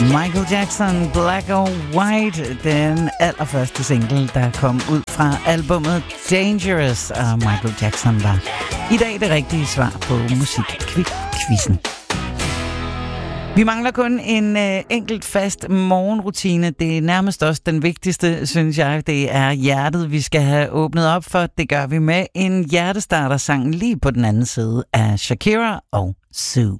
Michael Jackson, Black or White, den allerførste single, der kom ud fra albumet Dangerous, og Michael Jackson var i dag det rigtige svar på musikquizzen. Vi mangler kun en enkelt fast morgenrutine. Det er nærmest også den vigtigste, synes jeg. Det er hjertet, vi skal have åbnet op for. Det gør vi med en hjertestarter-sang lige på den anden side af Shakira og Sue.